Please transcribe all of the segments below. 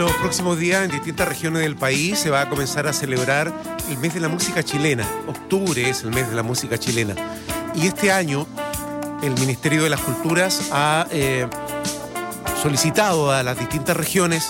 los próximos días en distintas regiones del país se va a comenzar a celebrar el mes de la música chilena. Octubre es el mes de la música chilena. Y este año el Ministerio de las Culturas ha solicitado a las distintas regiones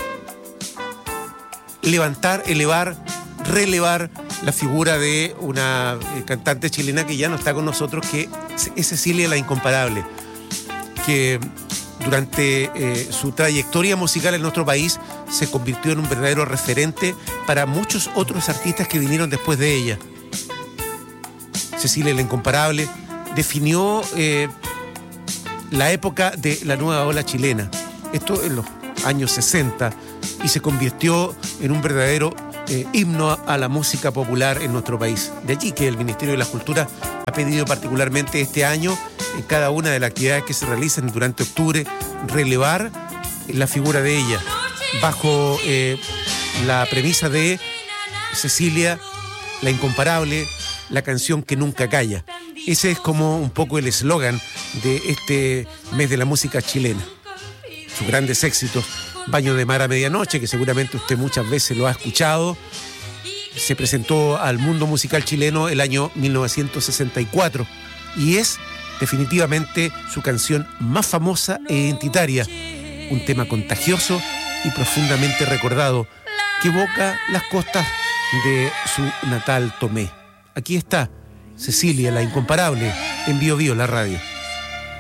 levantar, elevar, relevar la figura de una cantante chilena que ya no está con nosotros, que es Cecilia la Incomparable, que durante su trayectoria musical en nuestro país se convirtió en un verdadero referente para muchos otros artistas que vinieron después de ella. Cecilia la Incomparable definió la época de la nueva ola chilena, esto en los años 60, y se convirtió en un verdadero himno a la música popular en nuestro país. De allí que el Ministerio de la Cultura ha pedido particularmente este año, en cada una de las actividades que se realicen durante octubre, relevar la figura de ella, bajo la premisa de Cecilia la Incomparable, la canción que nunca calla. Ese es como un poco el eslogan de este mes de la música chilena. Sus grandes éxitos: Baño de Mar a Medianoche, que seguramente usted muchas veces lo ha escuchado, se presentó al mundo musical chileno el año 1964 y es definitivamente su canción más famosa e identitaria, un tema contagioso y profundamente recordado que evoca las costas de su natal Tomé. Aquí está Cecilia la Incomparable en Bio Bio, la radio.